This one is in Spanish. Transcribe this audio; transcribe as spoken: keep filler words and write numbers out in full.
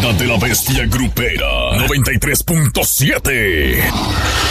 banda de la bestia grupera noventa y tres punto siete.